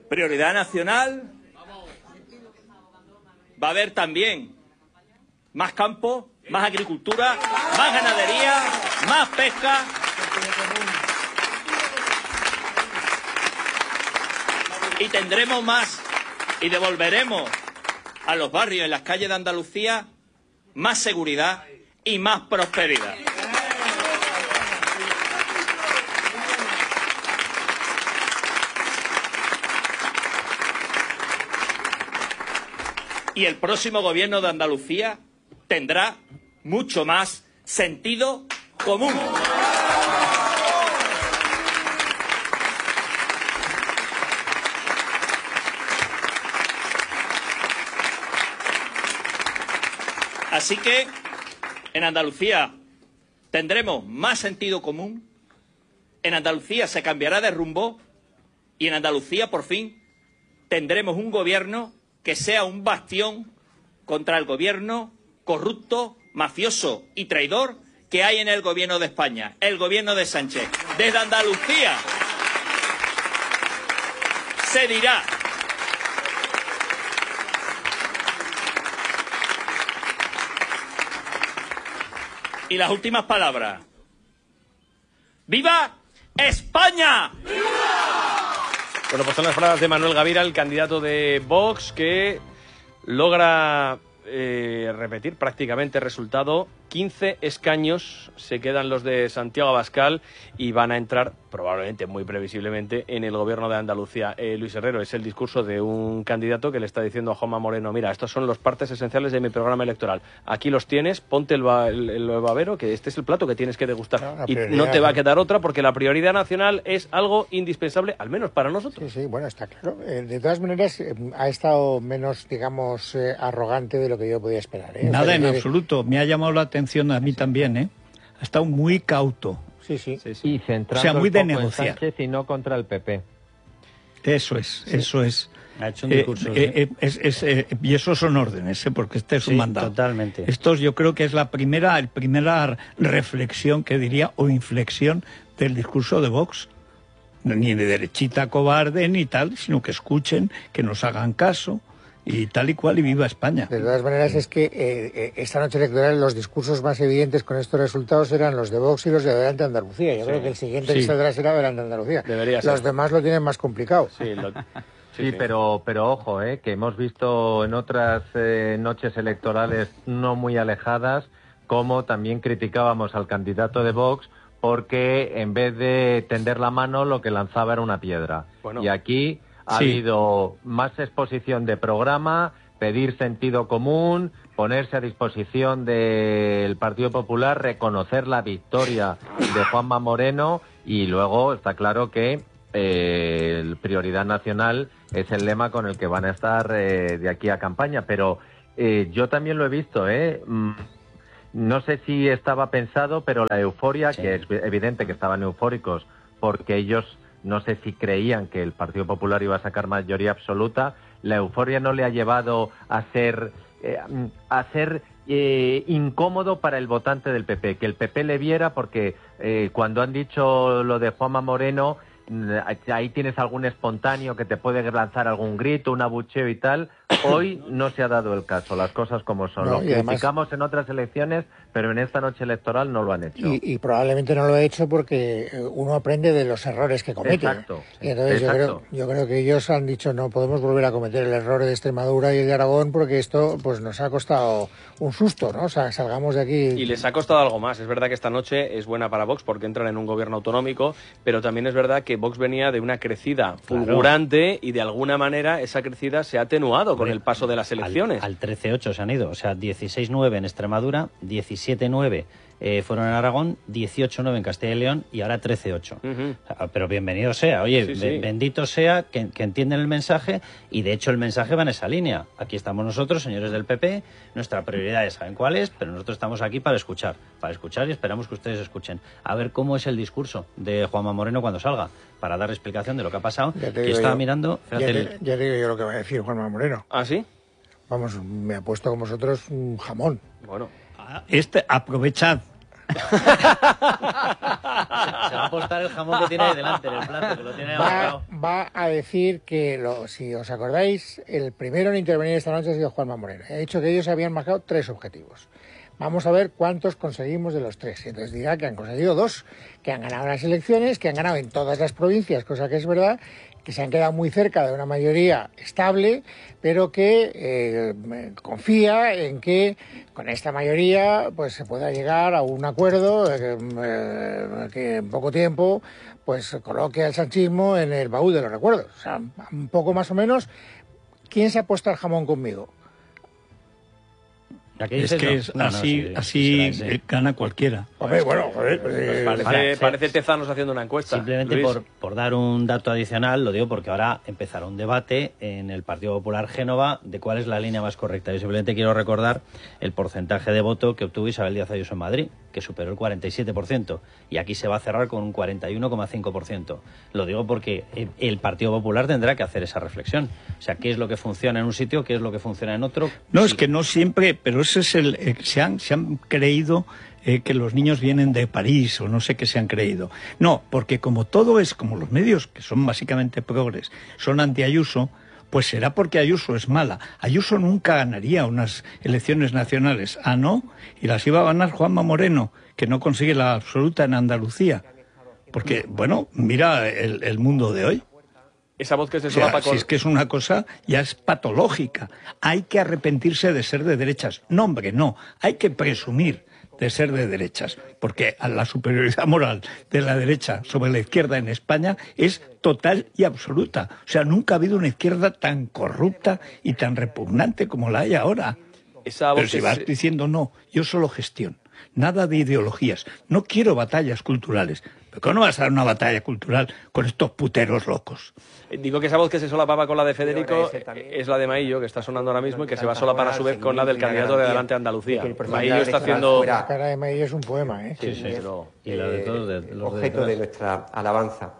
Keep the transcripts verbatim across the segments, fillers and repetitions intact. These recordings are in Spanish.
Prioridad nacional. Va a haber también más campo, más agricultura, más ganadería, más pesca. Y tendremos más y devolveremos a los barrios en las calles de Andalucía más seguridad y más prosperidad. Y el próximo gobierno de Andalucía tendrá mucho más sentido común. Así que en Andalucía tendremos más sentido común, en Andalucía se cambiará de rumbo y en Andalucía por fin tendremos un gobierno que sea un bastión contra el gobierno corrupto, mafioso y traidor que hay en el gobierno de España, el gobierno de Sánchez. Desde Andalucía se dirá y las últimas palabras. ¡Viva España! Bueno, pues son las palabras de Manuel Gavira, el candidato de Vox, que logra eh, repetir prácticamente el resultado. quince escaños se quedan los de Santiago Abascal y van a entrar, probablemente, muy previsiblemente, en el gobierno de Andalucía. Eh, Luis Herrero, es el discurso de un candidato que le está diciendo a Juanma Moreno: mira, estos son los partes esenciales de mi programa electoral. Aquí los tienes, ponte el, ba el, el babero, que este es el plato que tienes que degustar. No, y no te va a quedar otra, porque la prioridad nacional es algo indispensable, al menos para nosotros. Sí, sí, bueno, está claro. Eh, de todas maneras, eh, ha estado menos, digamos, eh, arrogante de lo que yo podía esperar. ¿eh? Nada, o sea, en que... absoluto. Me ha llamado la atención a mí también, ¿eh? Ha estado muy cauto. Sí, sí. sí, sí. Y centrando o sea, muy de el foco negociar. en Sánchez y no contra el P P. Eso es, sí. eso es. Ha hecho un discurso. Eh, eh, es, es, eh, y esos son órdenes, ¿eh? Porque este es sí, un mandato. Totalmente. Estos yo creo que es la primera, el primera reflexión que diría, o inflexión del discurso de Vox. Ni de derechita cobarde ni tal, sino que escuchen, que nos hagan caso. Y tal y cual, y viva España. De todas maneras, es que eh, esta noche electoral los discursos más evidentes con estos resultados eran los de Vox y los de Adelante Andalucía. Yo sí. creo que el siguiente sí. que saldrá será Adelante Andalucía. Debería ser. Los demás lo tienen más complicado. Sí, lo... sí, sí, pero pero ojo, eh, que hemos visto en otras eh, noches electorales no muy alejadas cómo también criticábamos al candidato de Vox porque en vez de tender la mano lo que lanzaba era una piedra. Bueno. Y aquí... Ha sí. habido más exposición de programa, pedir sentido común, ponerse a disposición del Partido Popular, reconocer la victoria de Juanma Moreno y luego está claro que eh, el prioridad nacional es el lema con el que van a estar eh, de aquí a campaña. Pero eh, yo también lo he visto, ¿eh? No sé si estaba pensado, pero la euforia, sí. que es evidente que estaban eufóricos porque ellos... No sé si creían que el Partido Popular iba a sacar mayoría absoluta. La euforia no le ha llevado a ser, eh, a ser eh, incómodo para el votante del P P. Que el P P le viera porque eh, cuando han dicho lo de Juanma Moreno, ahí tienes algún espontáneo que te puede lanzar algún grito, un abucheo y tal. Hoy no se ha dado el caso, las cosas como son. No, lo criticamos además... en otras elecciones, pero en esta noche electoral no lo han hecho. Y, y probablemente no lo ha hecho porque uno aprende de los errores que comete. Exacto. Y entonces exacto. Yo, creo, yo creo que ellos han dicho no podemos volver a cometer el error de Extremadura y el de Aragón porque esto pues nos ha costado un susto, ¿no? O sea, salgamos de aquí... Y les ha costado algo más. Es verdad que esta noche es buena para Vox porque entran en un gobierno autonómico, pero también es verdad que Vox venía de una crecida fulgurante claro. y de alguna manera esa crecida se ha atenuado con el paso de las elecciones. Al, al trece ocho se han ido, o sea, dieciséis nueve en Extremadura, diecisiete nueve eh, fueron en Aragón, dieciocho nueve en Castilla y León y ahora trece ocho. Uh-huh. O sea, pero bienvenido sea, oye, sí, sí. bendito sea que, que entienden el mensaje y de hecho el mensaje va en esa línea. Aquí estamos nosotros, señores del P P, nuestra prioridad es saben cuál es, pero nosotros estamos aquí para escuchar, para escuchar y esperamos que ustedes escuchen. A ver cómo es el discurso de Juanma Moreno cuando salga, para dar explicación de lo que ha pasado. Que estaba yo, mirando... Ya te, el... ya te digo yo lo que va a decir Juanma Moreno. ¿Ah, sí? Vamos, me ha puesto con vosotros un jamón. Bueno. Este, aprovechad Se, se va a apostar el jamón que tiene ahí delante, en el plato, que lo tiene ahí Va, amarrado. va a decir que, lo, si os acordáis, el primero en intervenir esta noche ha sido Juanma Moreno. Ha dicho que ellos habían marcado tres objetivos. Vamos a ver cuántos conseguimos de los tres. Y entonces dirá que han conseguido dos, que han ganado las elecciones, que han ganado en todas las provincias, cosa que es verdad, que se han quedado muy cerca de una mayoría estable, pero que eh, confía en que con esta mayoría pues se pueda llegar a un acuerdo eh, eh, que en poco tiempo pues coloque al sanchismo en el baúl de los recuerdos. O sea, un poco más o menos, ¿quién se apuesta al jamón conmigo? Es que es no, así, no, sí, así eh, gana cualquiera. Hombre, bueno, joder, pues, pues parece, vale, parece Tezanos haciendo una encuesta. Simplemente por, por dar un dato adicional, lo digo porque ahora empezará un debate en el Partido Popular Génova de cuál es la línea más correcta. Yo simplemente quiero recordar el porcentaje de voto que obtuvo Isabel Díaz Ayuso en Madrid, que superó el cuarenta y siete por ciento, y aquí se va a cerrar con un cuarenta y uno coma cinco por ciento. Lo digo porque el Partido Popular tendrá que hacer esa reflexión. O sea, ¿qué es lo que funciona en un sitio, qué es lo que funciona en otro? No, sí. Es que no siempre, pero ese es el... Eh, se, han, se han creído eh, que los niños vienen de París o no sé qué se han creído. No, porque como todo es, como los medios, que son básicamente progres, son anti-Ayuso, pues será porque Ayuso es mala. Ayuso nunca ganaría unas elecciones nacionales. Ah, ¿no? Y las iba a ganar Juanma Moreno, que no consigue la absoluta en Andalucía. Porque, bueno, mira el, el mundo de hoy. Esa voz que se o sea, solapa con... Si es que es una cosa, ya es patológica. Hay que arrepentirse de ser de derechas. No, hombre, no. Hay que presumir de ser de derechas, porque la superioridad moral de la derecha sobre la izquierda en España es total y absoluta. O sea, nunca ha habido una izquierda tan corrupta y tan repugnante como la hay ahora. Esa voz Pero si vas se... diciendo no, yo solo gestión. Nada de ideologías. No quiero batallas culturales. ¿Pero cómo no vas a dar una batalla cultural con estos puteros locos? Digo que esa voz que se solapaba con la de Federico es la de Maillo, que está sonando ahora mismo y que se va a solapar a su vez con la del candidato de Adelante Andalucía. Maillo está haciendo... La cara de Maillo es un poema, ¿eh? Sí, sí. Pero... Y la de todos, de, los objeto de, de nuestra alabanza.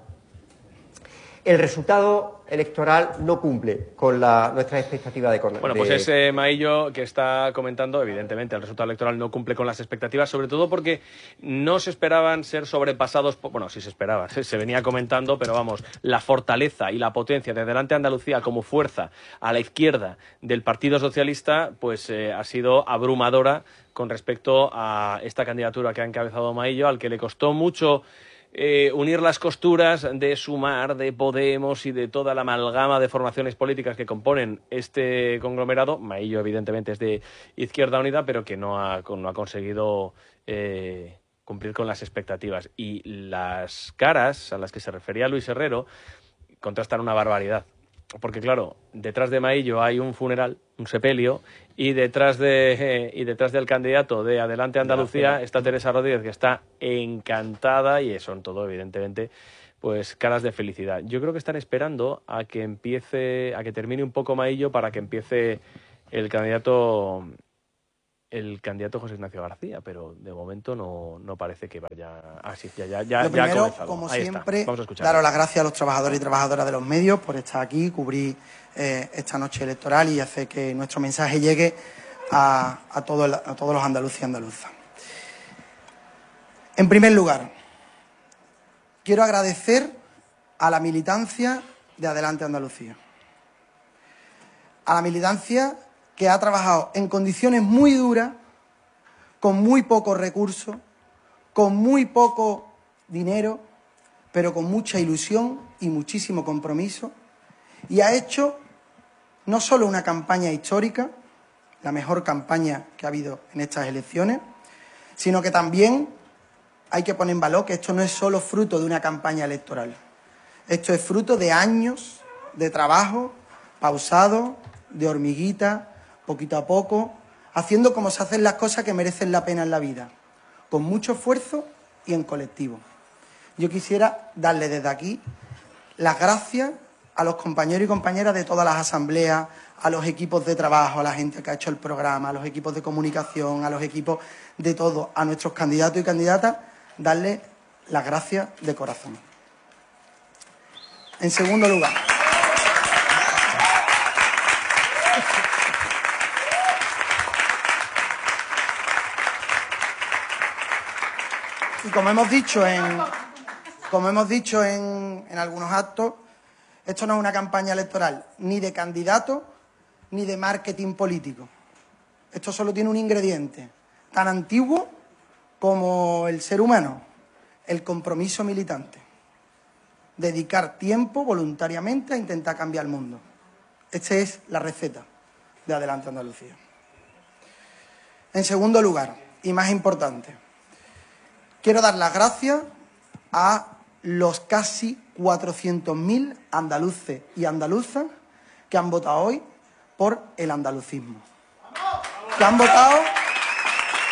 El resultado electoral no cumple con la, nuestras expectativas de... Bueno, pues es eh, Maillo que está comentando, evidentemente, el resultado electoral no cumple con las expectativas, sobre todo porque no se esperaban ser sobrepasados, por, bueno, sí se esperaba, se, se venía comentando, pero vamos, la fortaleza y la potencia de Adelante Andalucía como fuerza a la izquierda del Partido Socialista, pues eh, ha sido abrumadora con respecto a esta candidatura que ha encabezado Maillo, al que le costó mucho... Eh, unir las costuras de Sumar, de Podemos y de toda la amalgama de formaciones políticas que componen este conglomerado. Maillo, evidentemente, es de Izquierda Unida, pero que no ha, no ha conseguido eh, cumplir con las expectativas. Y las caras a las que se refería Luis Herrero contrastan una barbaridad. Porque, claro, detrás de Maillo hay un funeral, un sepelio, y detrás de eh, y detrás del candidato de Adelante Andalucía está Teresa Rodríguez, que está encantada, y son todo, evidentemente, pues caras de felicidad. Yo creo que están esperando a que empiece, a que termine un poco Maillo para que empiece el candidato el candidato José Ignacio García, pero de momento no, no parece que vaya... Ah, sí, ya, ya, ya, Lo primero, ya ha comenzado. como Ahí siempre, Vamos a escuchar. daros las gracias a los trabajadores y trabajadoras de los medios por estar aquí, cubrir eh, esta noche electoral y hacer que nuestro mensaje llegue a, a, todo el, a todos los andaluces y andaluzas. En primer lugar, quiero agradecer a la militancia de Adelante Andalucía. A la militancia que ha trabajado en condiciones muy duras, con muy pocos recursos, con muy poco dinero, pero con mucha ilusión y muchísimo compromiso, y ha hecho no solo una campaña histórica, la mejor campaña que ha habido en estas elecciones, sino que también hay que poner en valor que esto no es solo fruto de una campaña electoral. Esto es fruto de años de trabajo pausado, de hormiguita, poquito a poco, haciendo como se hacen las cosas que merecen la pena en la vida, con mucho esfuerzo y en colectivo. Yo quisiera darle desde aquí las gracias a los compañeros y compañeras de todas las asambleas, a los equipos de trabajo, a la gente que ha hecho el programa, a los equipos de comunicación, a los equipos de todo, a nuestros candidatos y candidatas, darle las gracias de corazón. En segundo lugar, como hemos dicho en, como hemos dicho en, en algunos actos, esto no es una campaña electoral ni de candidato ni de marketing político. Esto solo tiene un ingrediente tan antiguo como el ser humano, el compromiso militante. Dedicar tiempo voluntariamente a intentar cambiar el mundo. Esta es la receta de Adelante Andalucía. En segundo lugar, y más importante, quiero dar las gracias a los casi cuatrocientos mil andaluces y andaluzas que han votado hoy por el andalucismo. Que han votado